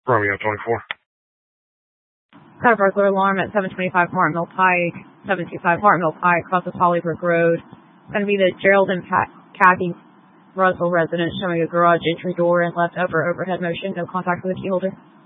Romeo 24. Got a burglar alarm at 725 Martin Mill Pike, 725 Martin Mill Pike, crosses Hollybrook Road. It's going to be the Gerald and Kathy Russell residence, showing a garage entry door and left upper overhead motion. No contact with the key holder.